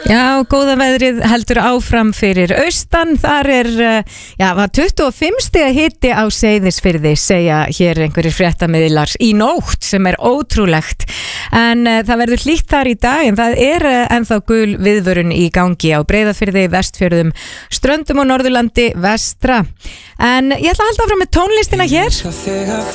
Já, góða veðrið heldur áfram fyrir austan. Þar var 25 stiga hiti á Seyðisfirði, segja hér einhverjir fréttamiðlar í nótt, sem ótrúlegt. En það verður hlýtt þar í dag, en það ennþá gul viðvörun í gangi á Breiðafirði, Vestfjörðum, Ströndum og Norðurlandi vestra. En ég ætla að halda áfram með tónlistina hér.